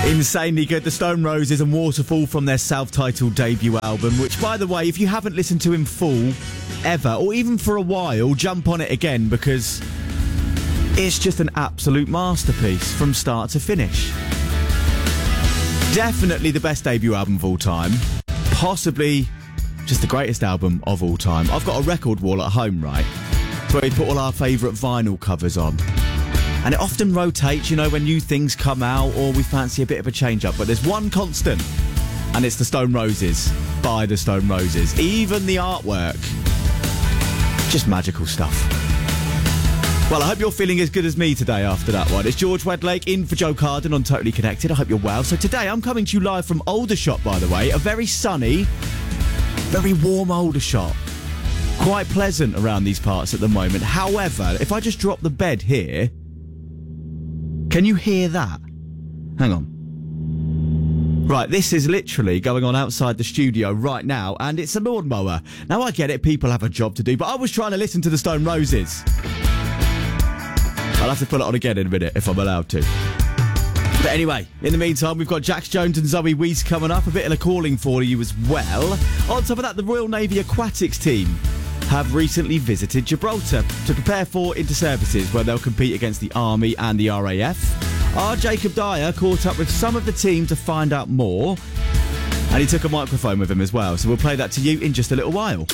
Insanely good. The Stone Roses and Waterfall from their self-titled debut album, which, by the way, if you haven't listened to in full ever, or even for a while, jump on it again, because it's just an absolute masterpiece from start to finish. Definitely the best debut album of all time. Possibly just the greatest album of all time. I've got a record wall at home, right? Where we put all our favourite vinyl covers on. And it often rotates, you know, when new things come out or we fancy a bit of a change-up. But there's one constant, and it's the Stone Roses by the Stone Roses. Even the artwork. Just magical stuff. Well, I hope you're feeling as good as me today after that one. It's George Wedlake in for Joe Carden on Totally Connected. I hope you're well. So today I'm coming to you live from Aldershot, by the way. A very sunny, very warm Aldershot. Quite pleasant around these parts at the moment. However, if I just drop the bed here... Can you hear that? Hang on. Right, this is literally going on outside the studio right now, and it's a lawnmower. Now, I get it, people have a job to do, but I was trying to listen to the Stone Roses. I'll have to put it on again in a minute, if I'm allowed to. But anyway, in the meantime, we've got Jax Jones and Zoe Wees coming up, a bit of a calling for you as well. On top of that, the Royal Navy Aquatics team have recently visited Gibraltar to prepare for inter-services where they'll compete against the Army and the RAF. Our Jacob Dyer caught up with some of the team to find out more, and he took a microphone with him as well, so we'll play that to you in just a little while.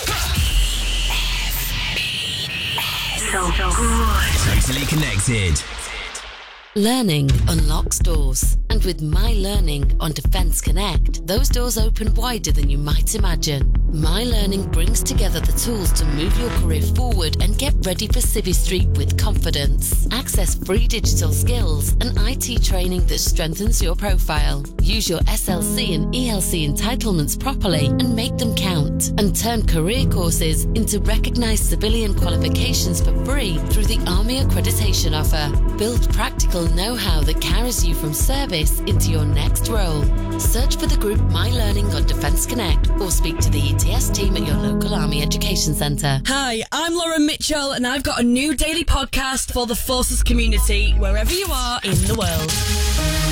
So good. Totally Connected. Learning unlocks doors, and with My Learning on Defence Connect, those doors open wider than you might imagine. My Learning brings together the tools to move your career forward and get ready for Civvy Street with confidence. Access free digital skills and IT training that strengthens your profile. Use your SLC and ELC entitlements properly and make them count. And turn career courses into recognised civilian qualifications for free through the Army Accreditation Offer. Build practical know-how that carries you from service into your next role. Search for the group My Learning on Defence Connect or speak to the ETS team at your local Army Education Centre. Hi, I'm Lauren Mitchell and I've got a new daily podcast for the Forces community wherever you are in the world.